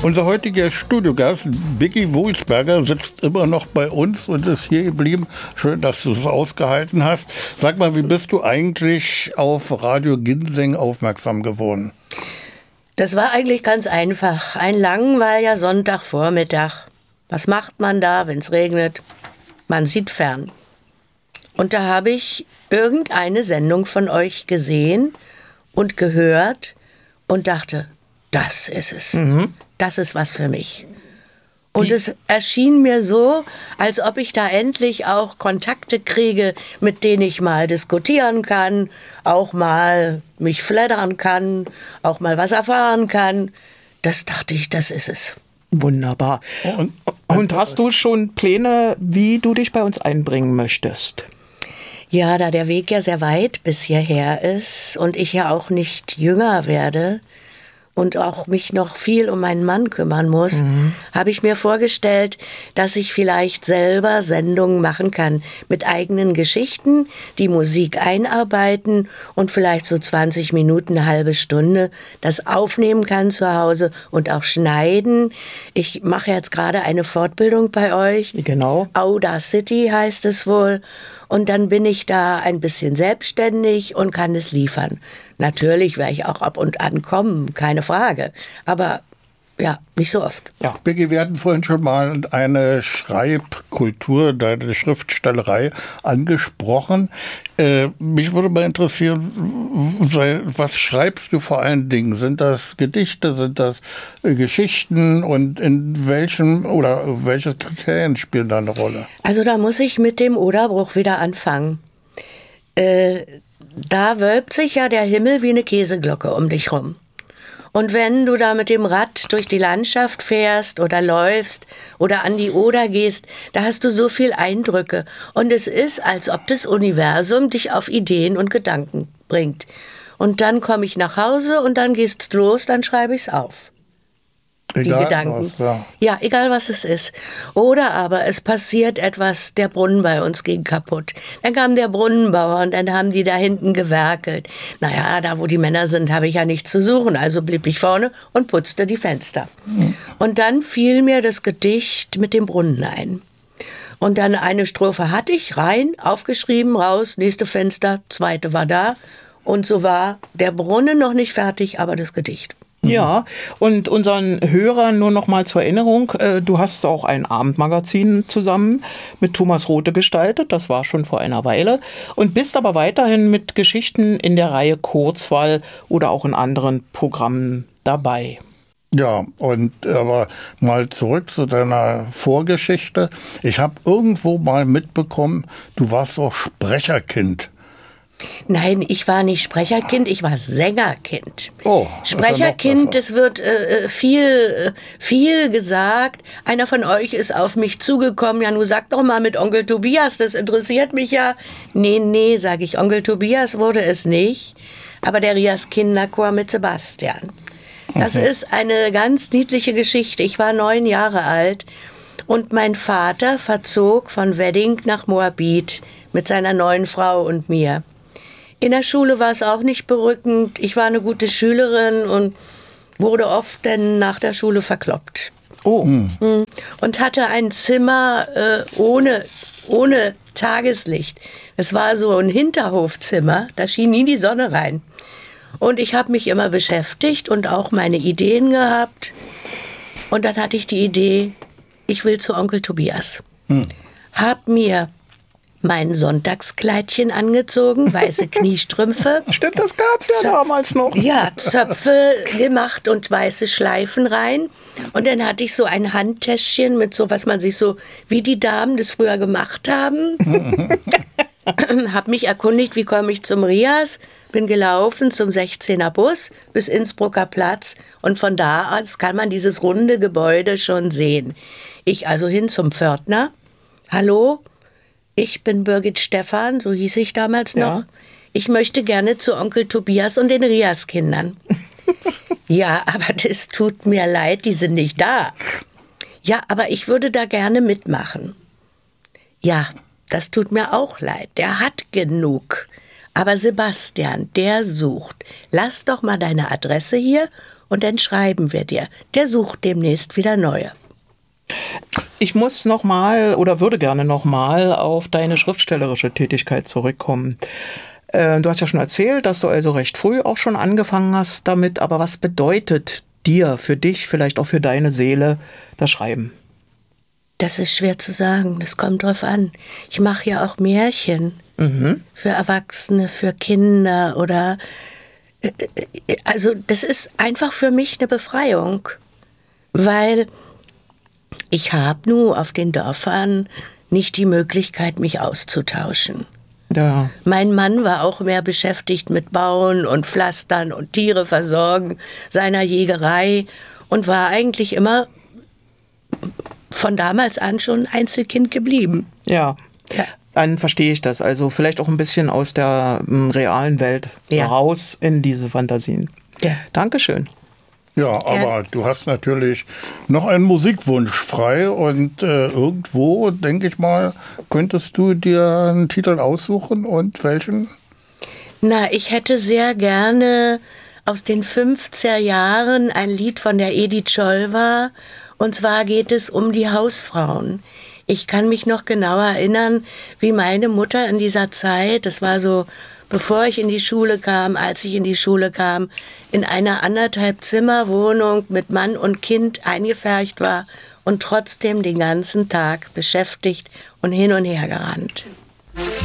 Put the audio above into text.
Unser heutiger Studiogast, Biggie Wulsberger, sitzt immer noch bei uns und ist hier geblieben. Schön, dass du es ausgehalten hast. Sag mal, wie bist du eigentlich auf Radio Ginseng aufmerksam geworden? Das war eigentlich ganz einfach. Ein langweiliger Sonntagvormittag. Was macht man da, wenn es regnet? Man sieht fern. Und da habe ich irgendeine Sendung von euch gesehen und gehört und dachte, das ist es. Das ist was für mich. Und es erschien mir so, als ob ich da endlich auch Kontakte kriege, mit denen ich mal diskutieren kann, auch mal mich flattern kann, auch mal was erfahren kann. Das dachte ich, das ist es. Wunderbar. Und hast du schon Pläne, wie du dich bei uns einbringen möchtest? Ja, da der Weg ja sehr weit bis hierher ist und ich ja auch nicht jünger werde und auch mich noch viel um meinen Mann kümmern muss, habe ich mir vorgestellt, dass ich vielleicht selber Sendungen machen kann mit eigenen Geschichten, die Musik einarbeiten und vielleicht so 20 Minuten, eine halbe Stunde das aufnehmen kann zu Hause und auch schneiden. Ich mache jetzt gerade eine Fortbildung bei euch. Genau. Audacity heißt es wohl. Und dann bin ich da ein bisschen selbstständig und kann es liefern. Natürlich werde ich auch ab und an kommen, keine Frage. Aber ja, nicht so oft. Ja. Biggie, wir hatten vorhin schon mal eine Schreibkultur, deine Schriftstellerei angesprochen. Mich würde mal interessieren, was schreibst du vor allen Dingen? Sind das Gedichte, sind das Geschichten und in welchen oder welche Kriterien spielen da eine Rolle? Also da muss ich mit dem Oderbruch wieder anfangen. Da wölbt sich ja der Himmel wie eine Käseglocke um dich rum. Und wenn du da mit dem Rad durch die Landschaft fährst oder läufst oder an die Oder gehst, da hast du so viel Eindrücke. Und es ist, als ob das Universum dich auf Ideen und Gedanken bringt. Und dann komme ich nach Hause und dann geht's los, dann schreibe ich's auf. Egal die Gedanken. Was, ja, egal was es ist. Oder aber es passiert etwas, der Brunnen bei uns ging kaputt. Dann kam der Brunnenbauer und dann haben die da hinten gewerkelt. Naja, da wo die Männer sind, habe ich ja nichts zu suchen. Also blieb ich vorne und putzte die Fenster. Und dann fiel mir das Gedicht mit dem Brunnen ein. Und dann eine Strophe hatte ich, rein, aufgeschrieben, raus, nächste Fenster, zweite war da. Und so war der Brunnen noch nicht fertig, aber das Gedicht. Ja, und unseren Hörern nur noch mal zur Erinnerung, du hast auch ein Abendmagazin zusammen mit Thomas Rothe gestaltet, das war schon vor einer Weile, und bist aber weiterhin mit Geschichten in der Reihe Kurzwahl oder auch in anderen Programmen dabei. Ja, und aber mal zurück zu deiner Vorgeschichte. Ich habe irgendwo mal mitbekommen, du warst auch Sprecherkind. Nein, ich war nicht Sprecherkind, ich war Sängerkind. Oh, Sprecherkind, das wird viel gesagt. Einer von euch ist auf mich zugekommen, ja, nun sag doch mal mit Onkel Tobias, das interessiert mich ja. Nee, sage ich, Onkel Tobias wurde es nicht, aber der Rias Kinderchor mit Sebastian. Das ist eine ganz niedliche Geschichte. Ich war 9 Jahre alt und mein Vater verzog von Wedding nach Moabit mit seiner neuen Frau und mir. In der Schule war es auch nicht berückend. Ich war eine gute Schülerin und wurde oft dann nach der Schule verkloppt. Oh. Und hatte ein Zimmer ohne Tageslicht. Es war so ein Hinterhofzimmer, da schien nie die Sonne rein. Und ich habe mich immer beschäftigt und auch meine Ideen gehabt. Und dann hatte ich die Idee, ich will zu Onkel Tobias. Hab mir mein Sonntagskleidchen angezogen, weiße Kniestrümpfe. Stimmt, das gab's ja damals noch. Ja, Zöpfe gemacht und weiße Schleifen rein. Und dann hatte ich so ein Handtäschchen mit so, was man sich so, wie die Damen das früher gemacht haben. Hab mich erkundigt, wie komme ich zum Rias. Bin gelaufen zum 16er Bus bis Innsbrucker Platz. Und von da aus kann man dieses runde Gebäude schon sehen. Ich also hin zum Pförtner. Hallo? Ich bin Birgit Stephan, so hieß ich damals noch. Ja. Ich möchte gerne zu Onkel Tobias und den Rias-Kindern. Ja, aber das tut mir leid, die sind nicht da. Ja, aber ich würde da gerne mitmachen. Ja, das tut mir auch leid, der hat genug. Aber Sebastian, der sucht. Lass doch mal deine Adresse hier und dann schreiben wir dir. Der sucht demnächst wieder neue. Ich muss nochmal oder würde gerne nochmal auf deine schriftstellerische Tätigkeit zurückkommen. Du hast ja schon erzählt, dass du also recht früh auch schon angefangen hast damit, aber was bedeutet dir, für dich, vielleicht auch für deine Seele, das Schreiben? Das ist schwer zu sagen, das kommt drauf an. Ich mache ja auch Märchen für Erwachsene, für Kinder oder... Also das ist einfach für mich eine Befreiung, weil ich habe nur auf den Dörfern nicht die Möglichkeit, mich auszutauschen. Ja. Mein Mann war auch mehr beschäftigt mit Bauen und Pflastern und Tiere versorgen, seiner Jägerei und war eigentlich immer von damals an schon Einzelkind geblieben. Ja. Dann verstehe ich das. Also vielleicht auch ein bisschen aus der realen Welt raus in diese Fantasien. Ja. Dankeschön. Ja, aber du hast natürlich noch einen Musikwunsch frei und irgendwo, denke ich mal, könntest du dir einen Titel aussuchen und welchen? Na, ich hätte sehr gerne aus den 50er Jahren ein Lied von der Edith Schollwer und zwar geht es um die Hausfrauen. Ich kann mich noch genau erinnern, wie meine Mutter in dieser Zeit, das war so, bevor ich in die Schule kam, als ich in die Schule kam, in einer 1,5 Zimmer Wohnung mit Mann und Kind eingepfercht war und trotzdem den ganzen Tag beschäftigt und hin und her gerannt.